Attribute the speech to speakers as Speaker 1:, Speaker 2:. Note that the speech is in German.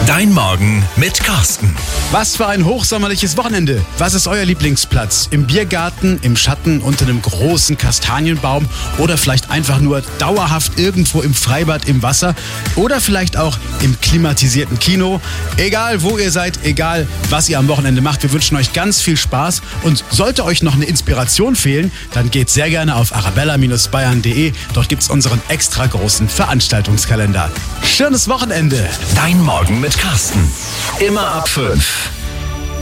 Speaker 1: Dein Morgen mit Carsten.
Speaker 2: Was für ein hochsommerliches Wochenende. Was ist euer Lieblingsplatz? Im Biergarten, im Schatten, unter einem großen Kastanienbaum oder vielleicht einfach nur dauerhaft irgendwo im Freibad im Wasser oder vielleicht auch im klimatisierten Kino. Egal wo ihr seid, egal was ihr am Wochenende macht, wir wünschen euch ganz viel Spaß und sollte euch noch eine Inspiration fehlen, dann geht sehr gerne auf arabella-bayern.de. Dort gibt's unseren extra großen Veranstaltungskalender. Schönes Wochenende!
Speaker 1: Dein Morgen mit Carsten. Immer ab 5.